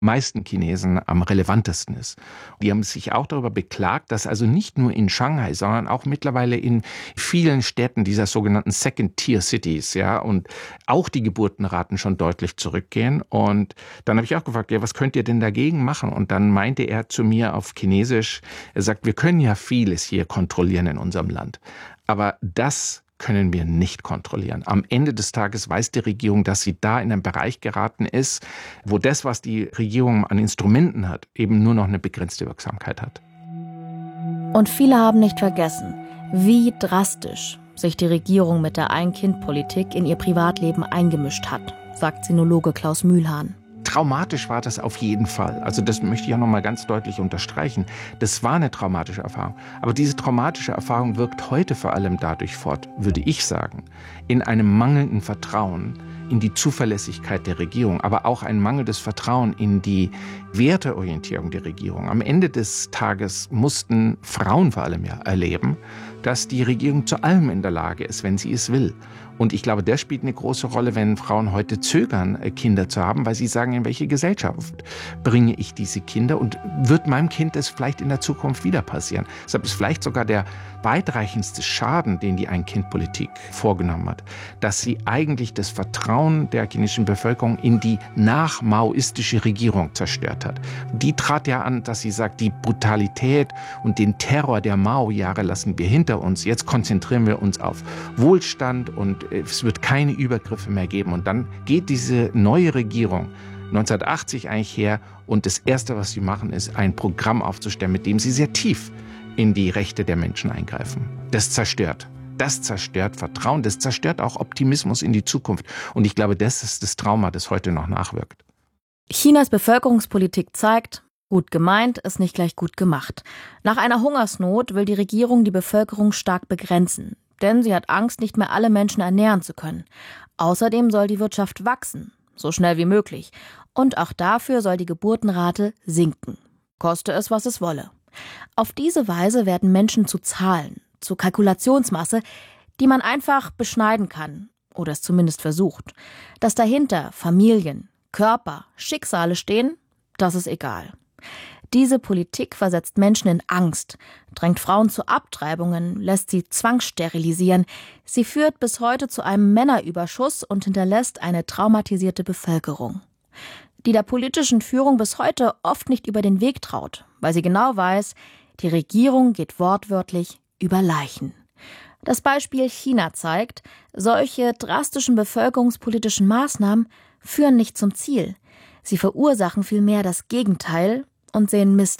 meisten Chinesen am relevantesten ist. Die haben sich auch darüber beklagt, dass also nicht nur in Shanghai, sondern auch mittlerweile in vielen Städten dieser sogenannten Second-Tier-Cities, ja, und auch die Geburtenraten schon deutlich zurückgehen. Und dann habe ich auch gefragt, ja, was könnt ihr denn dagegen machen? Und dann meinte er zu mir auf Chinesisch, er sagt, wir können ja vieles hier kontrollieren in unserem Land, aber das können wir nicht kontrollieren. Am Ende des Tages weiß die Regierung, dass sie da in einen Bereich geraten ist, wo das, was die Regierung an Instrumenten hat, eben nur noch eine begrenzte Wirksamkeit hat. Und viele haben nicht vergessen, wie drastisch sich die Regierung mit der Ein-Kind-Politik in ihr Privatleben eingemischt hat, sagt Sinologe Klaus Mühlhahn. Traumatisch war das auf jeden Fall. Also das möchte ich auch noch mal ganz deutlich unterstreichen. Das war eine traumatische Erfahrung. Aber diese traumatische Erfahrung wirkt heute vor allem dadurch fort, würde ich sagen, in einem mangelnden Vertrauen in die Zuverlässigkeit der Regierung, aber auch ein mangelndes Vertrauen in die Werteorientierung der Regierung. Am Ende des Tages mussten Frauen vor allem ja erleben, dass die Regierung zu allem in der Lage ist, wenn sie es will. Und ich glaube, das spielt eine große Rolle, wenn Frauen heute zögern, Kinder zu haben, weil sie sagen, in welche Gesellschaft bringe ich diese Kinder und wird meinem Kind das vielleicht in der Zukunft wieder passieren. Deshalb ist vielleicht sogar der weitreichendste Schaden, den die Ein-Kind-Politik vorgenommen hat, dass sie eigentlich das Vertrauen der chinesischen Bevölkerung in die nachmaoistische Regierung zerstört hat. Die trat ja an, dass sie sagt, die Brutalität und den Terror der Mao-Jahre lassen wir hinter uns. Jetzt konzentrieren wir uns auf Wohlstand und es wird keine Übergriffe mehr geben. Und dann geht diese neue Regierung 1980 eigentlich her und das Erste, was sie machen, ist, ein Programm aufzustellen, mit dem sie sehr tief in die Rechte der Menschen eingreifen. Das zerstört. Das zerstört Vertrauen, das zerstört auch Optimismus in die Zukunft. Und ich glaube, das ist das Trauma, das heute noch nachwirkt. Chinas Bevölkerungspolitik zeigt, gut gemeint ist nicht gleich gut gemacht. Nach einer Hungersnot will die Regierung die Bevölkerung stark begrenzen. Denn sie hat Angst, nicht mehr alle Menschen ernähren zu können. Außerdem soll die Wirtschaft wachsen, so schnell wie möglich. Und auch dafür soll die Geburtenrate sinken. Koste es, was es wolle. Auf diese Weise werden Menschen zu Zahlen, zu Kalkulationsmasse, die man einfach beschneiden kann oder es zumindest versucht. Dass dahinter Familien, Körper, Schicksale stehen, das ist egal. Diese Politik versetzt Menschen in Angst, drängt Frauen zu Abtreibungen, lässt sie zwangssterilisieren. Sie führt bis heute zu einem Männerüberschuss und hinterlässt eine traumatisierte Bevölkerung, die der politischen Führung bis heute oft nicht über den Weg traut, weil sie genau weiß, die Regierung geht wortwörtlich über Leichen. Das Beispiel China zeigt, solche drastischen bevölkerungspolitischen Maßnahmen führen nicht zum Ziel. Sie verursachen vielmehr das Gegenteil und sehen Mist